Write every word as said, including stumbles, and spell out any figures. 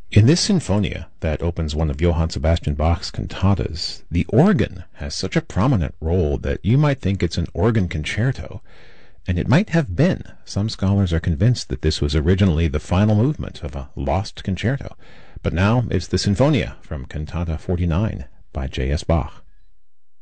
In this sinfonia that opens one of Johann Sebastian Bach's cantatas, the organ has such a prominent role that you might think it's an organ concerto, and it might have been. Some scholars are convinced that this was originally the final movement of a lost concerto, but now it's the Sinfonia from Cantata forty-nine by J S. Bach.